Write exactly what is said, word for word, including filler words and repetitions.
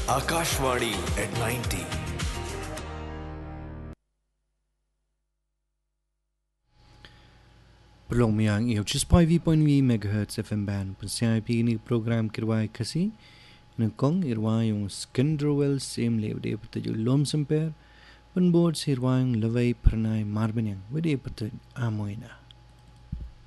Akashvani at ninety. Perlong miang iyo five point five megahertz F M band pensiai pi ni program kirwai kasi nengkong irwai yung Skinderwell same lev de pertaju lom semper penboard sirwai yung levai pernai marbenyang wede pertaju amoina.